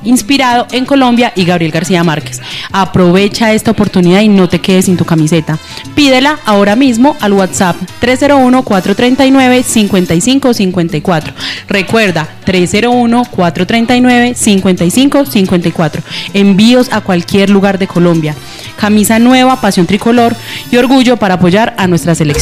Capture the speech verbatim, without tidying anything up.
inspirado en Colombia y Gabriel García Márquez. Aprovecha esta oportunidad y no te quedes sin tu camiseta. Pídela ahora mismo al WhatsApp tres cero uno, cuatro tres nueve, cinco cinco cinco cuatro. Recuerda, tres cero uno, cuatro tres nueve, cinco cinco cinco cuatro. Envíos a cualquier lugar de Colombia. Camisa nueva, pasión tricolor y orgullo para apoyar a nuestra selección.